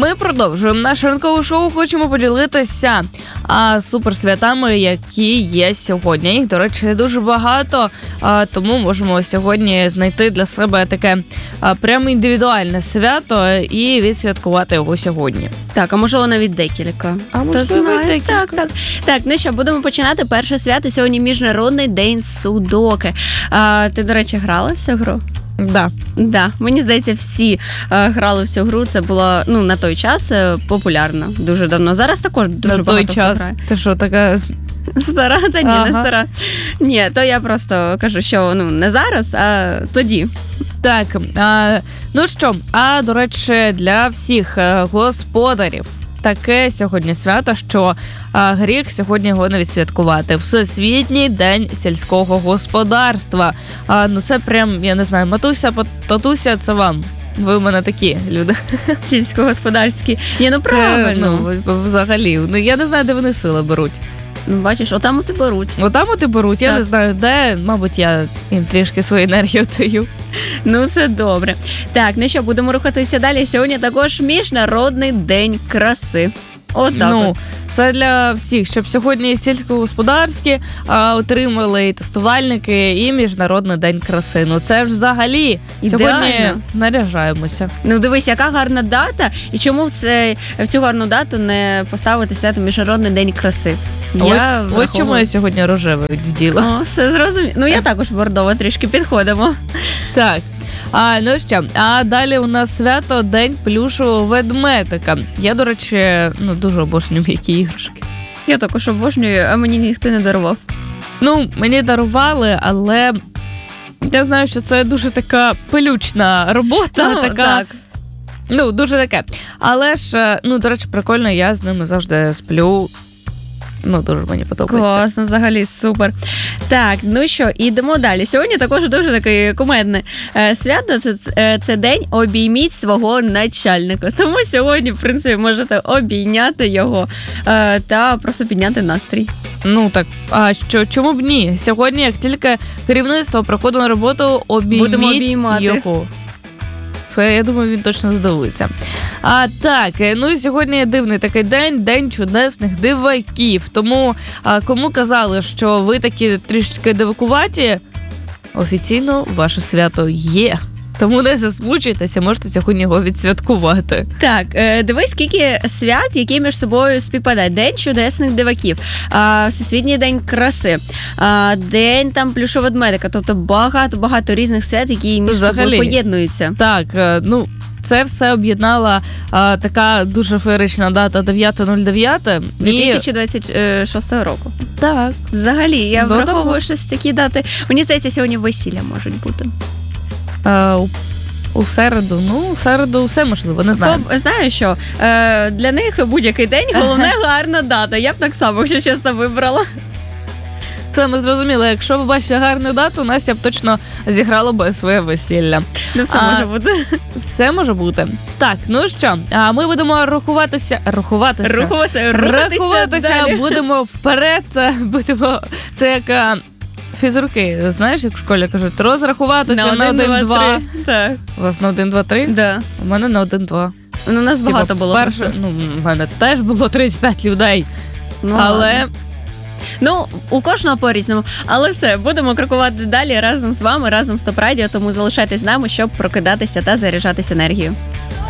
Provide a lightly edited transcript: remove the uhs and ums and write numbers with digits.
ми продовжуємо наше ранкове шоу. Хочемо поділитися суперсвятами, які є сьогодні. Їх, до речі, дуже багато, тому можемо сьогодні знайти для себе таке прямо індивідуальне свято і відсвяткувати його сьогодні. Так, а можливо навіть декілька. Так, ну що, будемо починати. Перше свято сьогодні Міжнародний день судоки. Ти, до речі, грала в цю гру? Да. Мені здається, всі грали в цю гру. Це було, на той час популярно. Дуже давно. Зараз також дуже багато хто грає. Ти що, така... Стара? Та ні, не стара. Ні, то я просто кажу, що не зараз, а тоді. Так, ну що, до речі, для всіх господарів таке сьогодні свято, що гріх сьогодні його не відсвяткувати. Всесвітній день сільського господарства. Це прям, я не знаю, матуся, татуся, це вам. Ви в мене такі люди. Сільськогосподарські. Правильно. Взагалі. Я не знаю, де вони сили беруть. Бачиш, отам от і беруть. Я не знаю, де, мабуть, я їм трішки свою енергію даю. Це добре. Так, ну що, будемо рухатися далі. Сьогодні також Міжнародний день краси. Отак. Це для всіх, щоб сьогодні сільськогосподарські отримали і тестувальники, і Міжнародний день краси. Це ж взагалі сьогодні наряжаємося. Дивись, яка гарна дата, і чому в цю гарну дату не поставити свято Міжнародний день краси? Ось чому я сьогодні рожевою вділа. Все зрозуміло. Я також бордово трішки підходимо. Так. Ну що, далі у нас свято День плюшевого ведмедика. Я, до речі, дуже обожнюю м'які іграшки. Я також обожнюю, а мені ніхто не дарував. Мені дарували, але я знаю, що це дуже така пилючна робота. Так. Дуже таке. Але ж, до речі, прикольно, я з ними завжди сплю. Дуже мені подобається. Класно, взагалі, супер. Так, ну що, ідемо далі. Сьогодні також дуже таке кумедне свято. Це день обійміть свого начальника. Тому сьогодні, в принципі, можете обійняти його та просто підняти настрій. Так, чому б ні? Сьогодні, як тільки керівництво приходить на роботу, обійміть його. Це, я думаю, він точно здивується. Так, сьогодні дивний такий день чудесних диваків. Тому кому казали, що ви такі трішки дивакуваті, офіційно ваше свято є. Тому не засмучуйтеся, можете сьогодні його відсвяткувати. Так, дивись, скільки свят, які між собою співпадають. День чудесних диваків, Всесвітній день краси, день плюшового ведмедика. Тобто багато різних свят, які між собою поєднуються. Так, це все об'єднала така дуже феєрична дата 9.09. 2026 року. Так. Взагалі, я враховую щось такі дати. Мені здається, сьогодні весілля можуть бути. У середу все можливо, не знаю. Знаю, що для них будь-який день, головне гарна дата. Я б так само, якщо чесно, вибрала. Це ми зрозуміли. Якщо ви бачите гарну дату, Настя б точно зіграла би своє весілля. Все може бути. Все може бути. Так, ну що, ми будемо рахуватися, будемо вперед, це як фізруки, знаєш, як в школі кажуть, розрахуватися на 1, 2. Так. У вас на 1, 2, 3? Да. У мене на 1, 2. У нас багато було. У мене теж було 35 людей. Але... у кожного по-різному. Але все, будемо крокувати далі разом з вами, разом з ТОП Радіо, тому залишайтесь з нами, щоб прокидатися та заряджатися енергією.